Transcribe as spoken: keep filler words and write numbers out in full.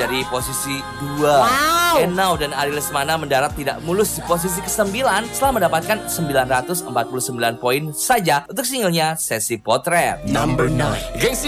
dari posisi dua. Wow. Enau dan Ari Lesmana mendarat tidak mulus di posisi kesembilan setelah mendapatkan sembilan ratus empat puluh sembilan poin saja untuk singlenya Sesi Potret. Number nine.